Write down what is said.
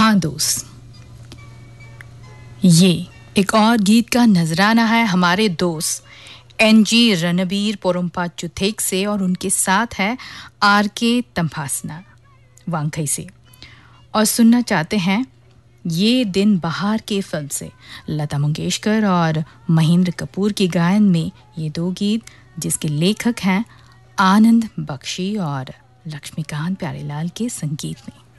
हाँ दोस्त, ये एक और गीत का नजराना है हमारे दोस्त एनजी रणबीर पोरम्पा चुथेक से, और उनके साथ है आर के तंभासना वांखई से, और सुनना चाहते हैं ये दिन बहार के फिल्म से लता मंगेशकर और महेंद्र कपूर के गायन में ये दो गीत, जिसके लेखक हैं आनंद बख्शी और लक्ष्मीकांत प्यारेलाल के संगीत में।